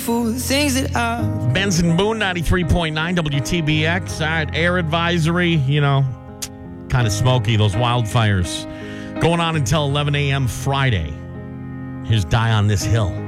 grateful for the things that I've. Benson Boone, 93.9 WTBX. All right, air advisory, kind of smoky, those wildfires going on until 11 a.m. Friday. Here's Die on This Hill.